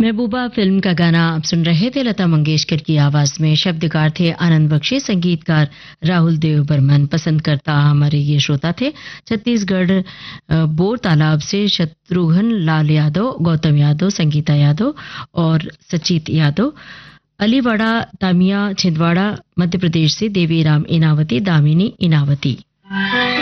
महबूबा film का गाना आप सुन रहे थे लता मंगेशकर की आवाज में। शब्दकार थे आनंद बख्शी, संगीतकार राहुल देव बर्मन। पसंद करता हमारे ये श्रोता थे छत्तीसगढ़ बोर तालाब से शत्रुघ्न लाल यादव, गौतम यादव, संगीता यादव और सचित यादव। अलीवाड़ा तामिया छिंदवाड़ा मध्य प्रदेश से देवीराम इनावती, दामिनी इनावती।